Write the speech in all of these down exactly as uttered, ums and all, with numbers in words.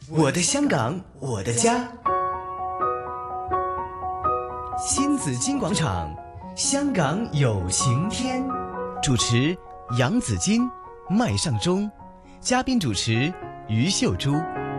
我的香港，我的家。新紫金广场，香港有晴天。主持杨紫金、麦尚中，嘉宾主持于秀珠。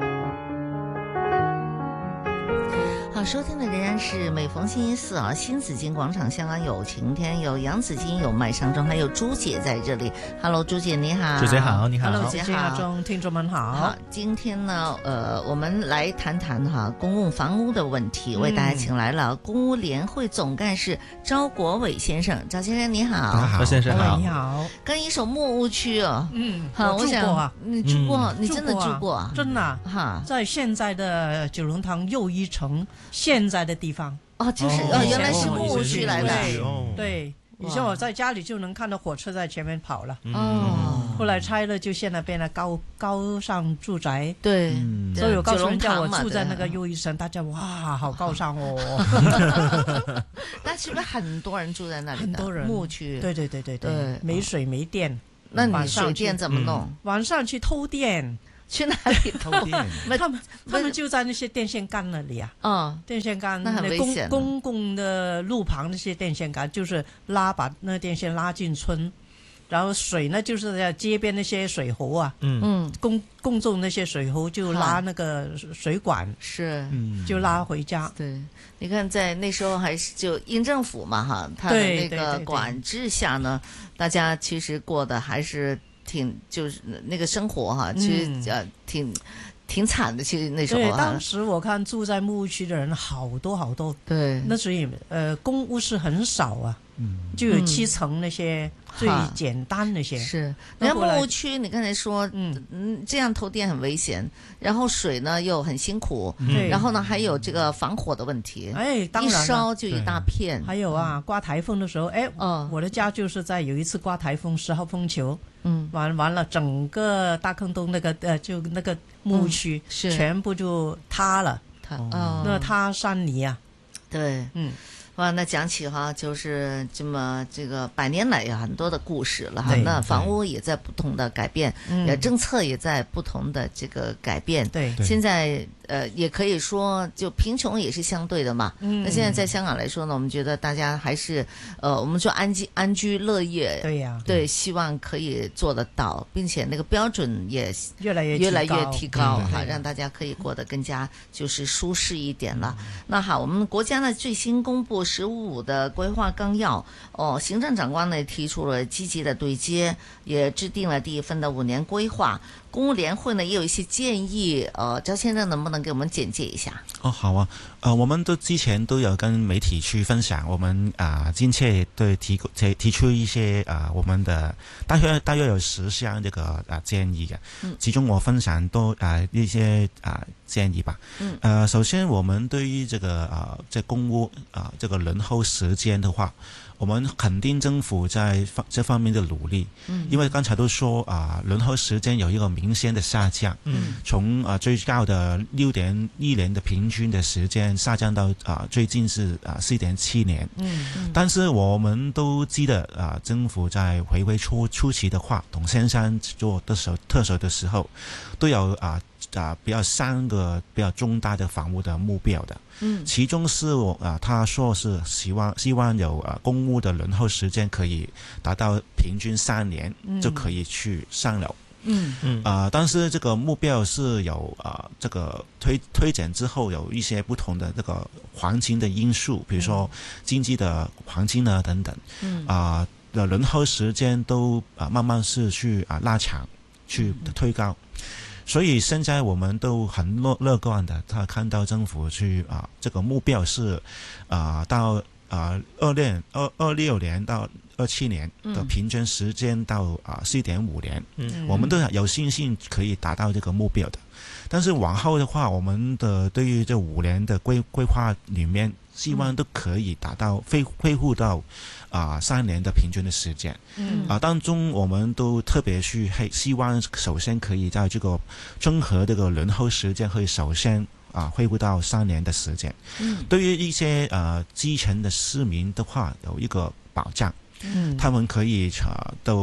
好，收听的仍然是每逢星期四啊，新紫金广场香港有晴天，有杨紫金，有麦尚中，还有朱姐在这里。Hello， 朱姐你好。 朱姐好，你好。 Hello， 姐好。 中听众们好。 好，今天呢，呃，我们来谈谈哈公共房屋的问题，为大家请来了公屋联会总干事招国伟先生。赵先生你好。 赵先生好。 你好。 跟一首木屋区哦， 嗯， 好， 我住过啊， 你住过， 嗯、 你真的住过啊？ 真的啊， 哈， 在现在的九龙塘又一城现在的地方。 哦，就是哦，原来是木屋区来的。 对，以前我在家里就能看到火车在前面跑了。 哦， 后来拆了，就现在变了高高尚住宅。 对， 所以我告诉人家我住在那个又一城，大家哇，好高尚哦。 那是不是很多人住在那里？ 很多人。 木屋区。 对对对对对，没水没电。 那你水电怎么弄？ 晚上去偷电。 去哪里偷电？ 他们他们就在那些电线杆那里啊， 嗯， 电线杆那很危险。 公公共的路旁那些电线杆，就是拉把那电线拉进村，然后水呢就是在街边那些水喉啊， 嗯， 公公众那些水喉就拉那个水管， 是， 就拉回家。 对，你看在那时候还是就英政府嘛哈，他的那个管制下呢，大家其实过的还是。挺就是那个生活哈，其实呃挺挺惨的。其实那时候， 对，当时我看住在木屋区的人好多好多。 对， 那所以呃，公屋是很少啊，嗯，就有七层那些最简单那些。 是，然后木屋区你刚才说，嗯嗯，这样偷电很危险，然后水呢又很辛苦， 对， 然后呢还有这个防火的问题。 哎，当然一烧就一大片。 还有啊，刮台风的时候，哎，哦，我的家就是在有一次刮台风十号风球。嗯，完完了，整个大坑东那个呃，就那个木屋区、嗯、是全部就塌了， 塌哦， 那塌山泥啊， 对， 嗯， 哇，那讲起哈，就是这么这个百年来有很多的故事了哈。那房屋也在不同的改变，呃，政策也在不同的这个改变。 对， 现在呃，也可以说，就贫穷也是相对的嘛。嗯，那现在在香港来说呢，我们觉得大家还是呃，我们说安居安居乐业， 对呀、啊， 对，希望可以做得到，并且那个标准也越来越越来越提高哈， 嗯、 让大家可以过得更加就是舒适一点了。嗯、那好，我们国家呢最新公布“十五五”的规划纲要哦，行政长官呢提出了积极的对接，也制定了第一份的五年规划。公屋联会呢也有一些建议，呃，赵先生能不能给我们简介一下？ 哦，好啊，呃，我们都之前都有跟媒体去分享，我们啊、呃，近期对提提提出一些啊、呃，我们的大约大约有十项这个啊、呃、建议的，嗯，其中我分享多啊、呃、一些啊、呃、建议吧，嗯，呃，首先我们对于这个啊、呃、这公屋啊、呃、这个轮候时间的话。我们肯定政府在这方面的努力，嗯，因为刚才都说啊，轮候时间有一个明显的下降，嗯，从啊最高的六点一年的平均的时间下降到啊最近是啊四点七年，嗯，嗯但是我们都记得啊，政府在回归初初期的话，董先生做的时候特首的时候，都有啊。啊，比较三个比较重大的房屋的目标的，嗯，其中是我啊，他说是希望希望有啊公屋的轮候时间可以达到平均三年，嗯、就可以去上楼，嗯嗯啊，但是这个目标是有啊这个推推展之后有一些不同的这个环境的因素，比如说经济的环境呢等等，嗯啊的轮候时间都啊慢慢是去啊拉长，去推高。所以现在我们都很乐乐观的，他看到政府去啊，这个目标是啊到啊二六二二六年到二七年的平均时间到啊四点五年，嗯，我们都有信心可以达到这个目标的。但是往后的话，我们的对于这五年的规规划里面，希望都可以达到恢恢复到啊三年的平均的时间。嗯啊，当中我们都特别去希望，首先可以在这个综合这个轮候时间，可以首先啊恢复到三年的时间。嗯，对于一些呃基层的市民的话，有一个保障。嗯，他们可以呃都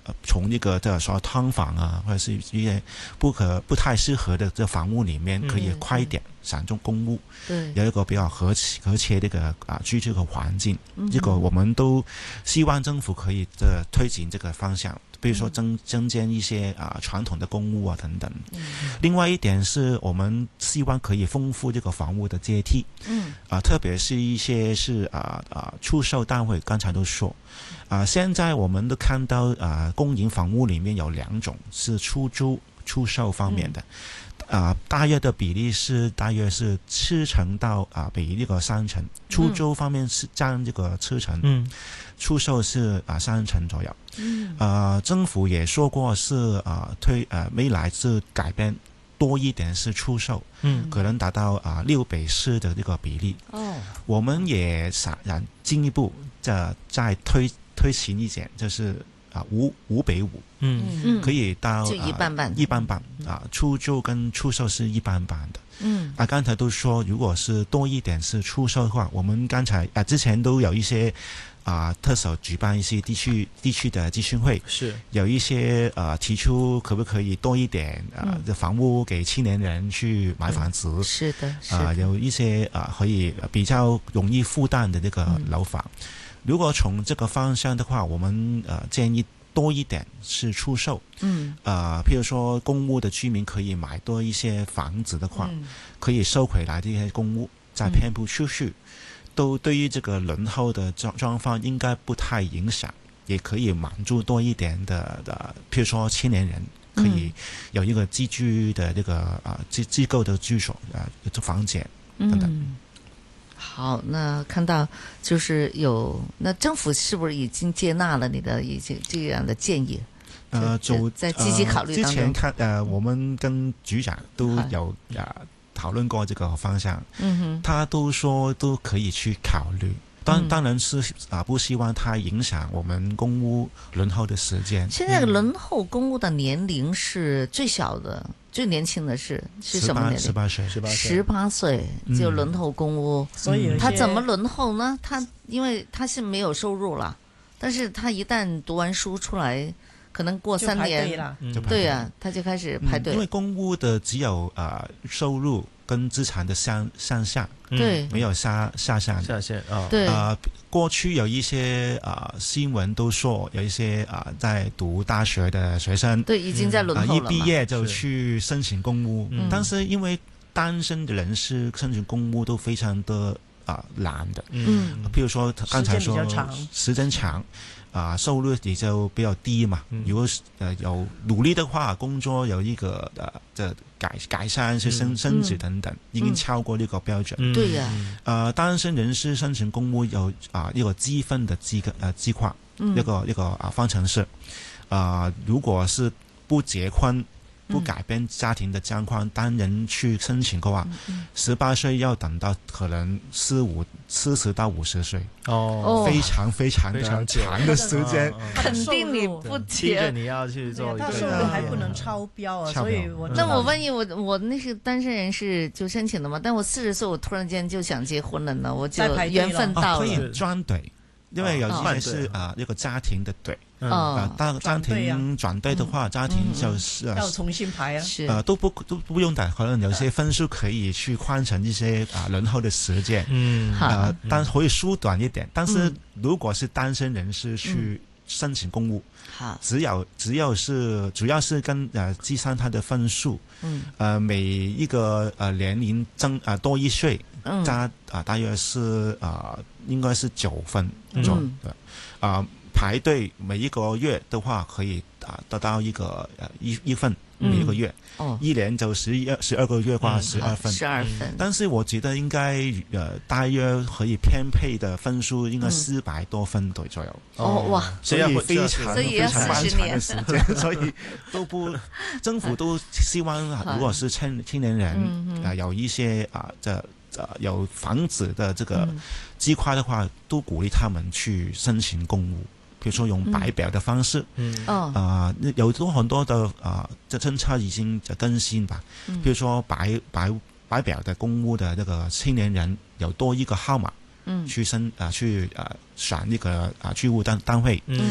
从一个这说劏房啊，或者是一些不可不太适合的这房屋里面，可以快一点闪中公屋， 对， 有一个比较和和谐的一个啊居住的环境。这个我们都希望政府可以这推进这个方向。比如说增增建一些啊传统的公屋啊等等。嗯、另外一点是我们希望可以丰富这个房屋的阶梯。嗯。啊，特别是一些是啊啊出售单位，刚才都说。啊，现在我们都看到啊，公营房屋里面有两种是出租、出售方面的。嗯、啊，大约的比例是大约是七成到啊比那个三成。出租方面是占这个七成。嗯。出售是啊三成左右。嗯，呃，政府也说过是啊、呃、推呃未来是改变多一点是出售，嗯，可能达到啊六比四的这个比例。哦，我们也想进一步再再推推行一点，就是啊五五比五，嗯嗯，可以到就一半半， 呃、一半半啊，出租跟出售是一半半的。嗯，啊，刚才都说，如果是多一点是出售的话，我们刚才啊之前都有一些。啊，特首举办一些地区地区的咨询会，是有一些呃提出可不可以多一点啊的、呃、房屋给青年人去买房子，嗯、 是的，是的啊、呃、有一些啊、呃、可以比较容易负担的这个楼房。嗯、如果从这个方向的话，我们呃建议多一点是出售，嗯，呃，譬如说公屋的居民可以买多一些房子的话，嗯、可以收回来这些公屋，再遍布出去。嗯都对于这个轮候的状状况应该不太影响，也可以满足多一点的的，譬如说青年人可以有一个居住的这个啊机机构的居所啊房间等等。嗯、 好，那看到就是有那政府是不是已经接纳了你的一些这样的建议？ 呃，就在积极考虑当中。 呃、之前看呃，我们跟局长都有啊。讨论过这个方向，嗯哼，他都说都可以去考虑，当当然是啊，不希望它影响我们公屋轮候的时间。 现在轮候公屋的年龄是最小的、嗯、最年轻的是是什么年龄？ 十八岁， 十八岁，十八岁就轮候公屋。嗯、所以他怎么轮候呢？他因为他是没有收入了，但是他一旦读完书出来。可能过三年， 就对啊，他就开始排队、嗯。 因为公屋的只有啊、呃、收入跟资产的上上下， 对、 嗯，没有下下限下限啊。 对啊、呃，过去有一些啊、呃、新闻都说有一些啊、呃、在读大学的学生， 对，已经在轮候了嘛、 呃、一毕业就去申請公屋，是但是因為單身的人士申請公屋都非常的啊、呃、難的，嗯，譬如說剛才說時間長。啊，收入也就比較低嘛。嗯、如果呃有努力的話，工作有一個呃這改改善是升升職等等，嗯、已經超過呢個標準。 嗯、對呀。 呃，單身人士申請公屋有啊一個積分的計呃計劃，嗯、一個一個啊方程式。啊、呃，如果是不結婚。不改變家庭的狀況，單人去申請嘅話，十八歲要等到可能四五四十到五十歲，哦，非常非常的長的時間， 肯定你不急着你要去做一個， 他收入還不能超標啊，所以我那我萬一我我那是單身人士就申請了嘛，但我四十歲我突然間就想結婚了呢，我就緣分到了， 可以專隊。因為有些是啊一個家庭的隊，啊當家庭轉隊的話，家庭就是要重新排啊， 呃都不都不用的，可能有些分數可以去換成一些啊輪候的時間，嗯啊，但可以縮短一點。但是如果是單身人士去申請公屋，只有只有是主要是跟呃計算他的分數，嗯呃每一個呃年齡增啊多一歲。加啊，大約是啊，應該是九分左右。嗯、啊，排隊每一個月的話，可以啊得到一個呃一一份每一個月。嗯、哦，一年就十一十二個月掛十二分。 十二分。 但是我覺得應該呃大約可以編配的分數應該四百多分左右。 嗯、哦哇， 所以非常非常漫長的時間，所以都不政府都希望如果是青青年人啊、呃、有一些啊這。呃，有房子的這個計劃的話，嗯、都鼓勵他們去申請公屋，譬如說用白表的方式，嗯，啊、呃，有多很多的啊，這、呃、政策已經更新吧，嗯、譬如說白白白表的公屋的這個青年人有多一個號碼，嗯，去申啊、呃、去啊、呃、選一個啊居屋單單位，嗯。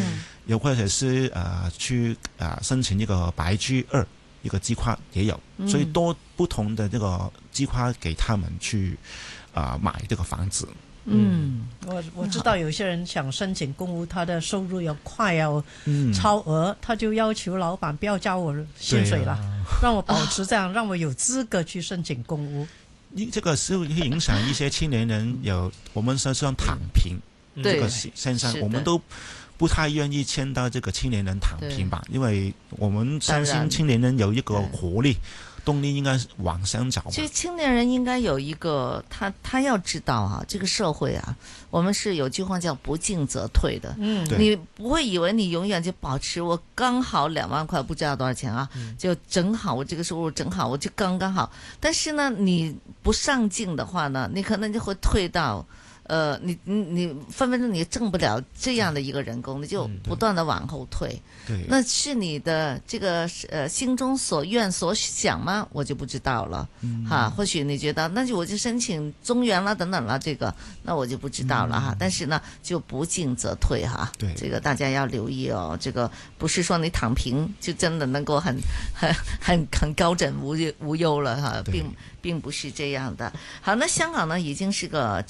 又或者是呃去呃申请一个白居二一个计划也有，嗯、所以多不同的这个计划给他们去啊、呃、买这个房子。 嗯，我我知道有些人想申请公屋，他的收入要快要超额，嗯、他就要求老板不要交我薪水了，啊、让我保持这样，啊、让我有资格去申请公屋。 这个是会影响一些青年人有我们说像躺平这个现象，我们都不太愿意签到这个青年人躺平吧，因为我们相信青年人有一个活力。动力应该是往上找吧。 其实青年人应该有一个，他他要知道啊，这个社会啊，我们是有句话叫不进则退的。嗯，你不会以为你永远就保持我刚好两万块，不知道多少钱啊，嗯、就正好我这个收入正好，我就刚刚好。但是呢，你不上进的话呢，你可能就会退到。呃，你你你分分钟你挣不了这样的一个人工，你就不断的往后退。 对， 那是你的这个呃心中所愿所想吗？我就不知道了。嗯、哈，或许你觉得那就我就申请中原了等等了，这个那我就不知道了哈。嗯、但是呢，就不进则退哈。 对， 这个大家要留意哦。这个不是说你躺平就真的能够很很很很高枕无无忧了哈，并并不是这样的。好，那香港呢已经是个。